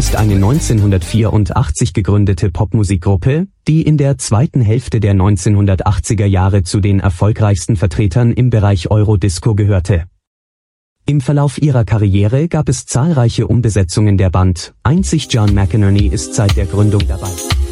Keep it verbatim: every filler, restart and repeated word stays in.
ist eine neunzehnhundertvierundachtzig gegründete Popmusikgruppe, die in der zweiten Hälfte der neunzehnhundertachtziger Jahre zu den erfolgreichsten Vertretern im Bereich Eurodisco gehörte. Im Verlauf ihrer Karriere gab es zahlreiche Umbesetzungen der Band, einzig John McInerney ist seit der Gründung dabei.